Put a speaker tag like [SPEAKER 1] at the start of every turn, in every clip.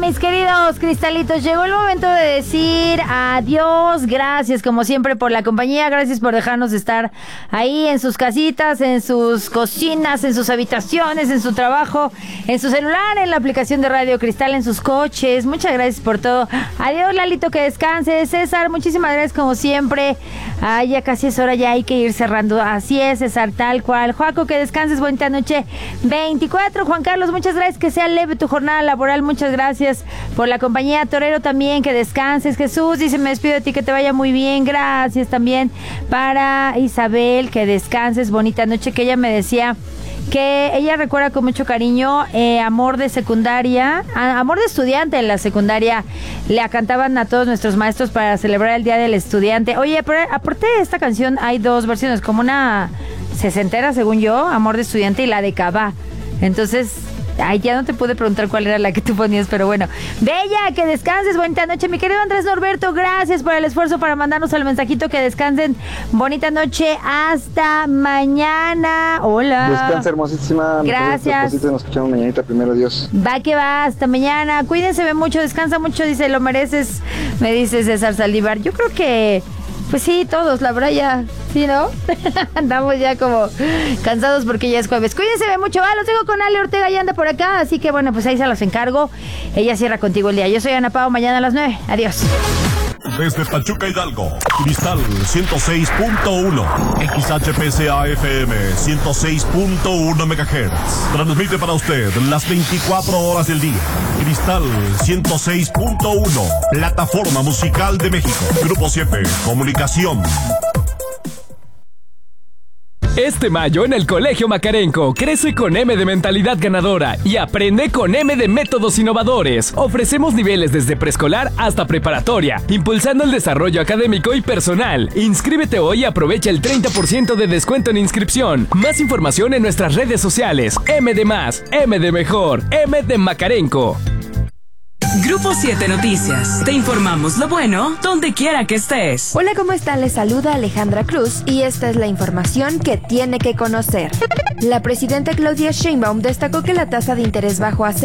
[SPEAKER 1] mis queridos cristalitos, llegó el momento de decir adiós. Gracias como siempre por la compañía, gracias por dejarnos estar ahí en sus casitas, en sus cocinas, en sus habitaciones, en su trabajo, en su celular, en la aplicación de Radio Cristal, en sus coches. Muchas gracias por todo. Adiós, Lalito, que descanses. César, muchísimas gracias como siempre. Ya casi es hora, ya hay que ir cerrando. Así es, César, tal cual. Joaco, que descanses, bonita noche. 24, Juan Carlos, muchas gracias, que sea leve tu jornada laboral, muchas gracias por la compañía. Torero también, que descanses. Jesús dice, me despido de ti, que te vaya muy bien, gracias también para Isabel, que descanses, bonita noche, que ella me decía que ella recuerda con mucho cariño amor de secundaria, amor de estudiante en la secundaria, le cantaban a todos nuestros maestros para celebrar el Día del Estudiante. Oye, pero aparte de esta canción hay dos versiones, como una sesentera según yo, amor de estudiante, y la de Cabá. Entonces, ya no te pude preguntar cuál era la que tú ponías, pero bueno. Bella, que descanses, bonita noche. Mi querido Andrés Norberto, gracias por el esfuerzo para mandarnos el mensajito, que descansen, bonita noche, hasta mañana. Hola.
[SPEAKER 2] Descansa, hermosísima.
[SPEAKER 1] Gracias.
[SPEAKER 2] Nos escuchamos mañanita, primero Dios.
[SPEAKER 1] Va que va, hasta mañana. Cuídense, ve mucho, descansa mucho, dice, lo mereces, me dice César Saldívar. Yo creo que, pues sí, todos, la verdad ya, ¿sí, no? Andamos ya como cansados porque ya es jueves. Cuídense, ve mucho, los dejo con Ale Ortega, ya anda por acá, así que bueno, pues ahí se los encargo. Ella cierra contigo el día. Yo soy Ana Pao, mañana a las 9. Adiós.
[SPEAKER 3] Desde Pachuca, Hidalgo, Cristal 106.1, XHPCA FM 106.1 MHz. Transmite para usted las 24 horas del día. Cristal 106.1, plataforma musical de México. Grupo 7, comunicación.
[SPEAKER 4] Este mayo en el Colegio Macarenco, crece con M de mentalidad ganadora y aprende con M de métodos innovadores. Ofrecemos niveles desde preescolar hasta preparatoria, impulsando el desarrollo académico y personal. Inscríbete hoy y aprovecha el 30% de descuento en inscripción. Más información en nuestras redes sociales. M de más, M de mejor, M de Macarenco.
[SPEAKER 5] Grupo 7 Noticias. Te informamos lo bueno donde quiera que estés.
[SPEAKER 6] Hola, ¿cómo están? Les saluda Alejandra Cruz y esta es la información que tiene que conocer. La presidenta Claudia Sheinbaum destacó que la tasa de interés bajó a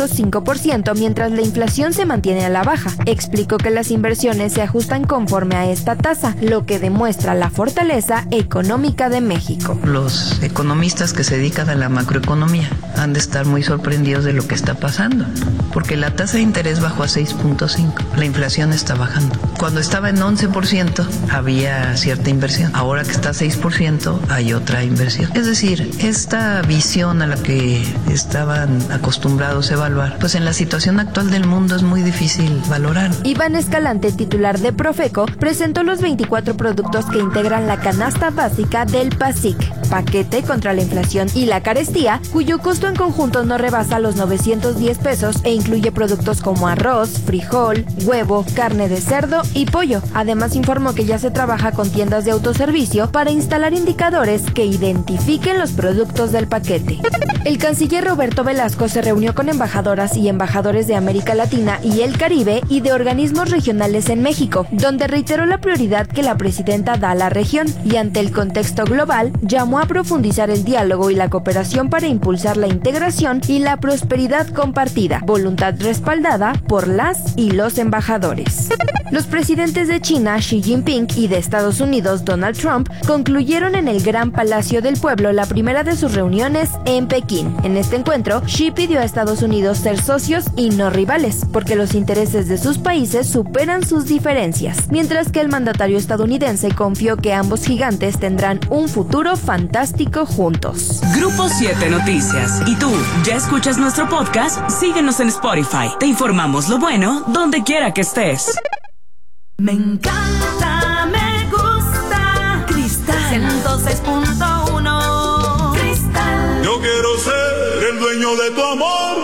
[SPEAKER 6] 6.5% mientras la inflación se mantiene a la baja. Explicó que las inversiones se ajustan conforme a esta tasa, lo que demuestra la fortaleza económica de México.
[SPEAKER 7] Los economistas que se dedican a la macroeconomía han de estar muy sorprendidos de lo que está pasando, porque la tasa de interés bajó a 6.5%, la inflación está bajando. Cuando estaba en 11% había cierta inversión, ahora que está a 6% hay otra inversión. Es decir, esta visión a la que estaban acostumbrados a evaluar, pues en la situación actual del mundo es muy difícil valorar.
[SPEAKER 6] Iván Escalante, titular de Profeco, presentó los 24 productos que integran la canasta básica del PASIC, paquete contra la inflación y la carestía, cuyo costo en conjunto no rebasa los 910 pesos e incluye productos como arroz, frijol, huevo, carne de cerdo y pollo. Además informó que ya se trabaja con tiendas de autoservicio para instalar indicadores que identifiquen los productos del paquete. El canciller Roberto Velasco se reunió con embajadoras y embajadores de América Latina y el Caribe y de organismos regionales en México, donde reiteró la prioridad que la presidenta da a la región y ante el contexto global llamó a profundizar el diálogo y la cooperación para impulsar la integración y la prosperidad compartida, voluntad respaldada por las y los embajadores. Los presidentes de China, Xi Jinping, y de Estados Unidos, Donald Trump, concluyeron en el Gran Palacio del Pueblo la primera de sus reuniones en Pekín. En este encuentro, Xi pidió a Estados Unidos ser socios y no rivales, porque los intereses de sus países superan sus diferencias, mientras que el mandatario estadounidense confió que ambos gigantes tendrán un futuro fantástico juntos.
[SPEAKER 5] Grupo 7 Noticias. ¿Y tú, ya escuchas nuestro podcast? Síguenos en Spotify. Te informamos lo bueno donde quiera que estés.
[SPEAKER 8] Me encanta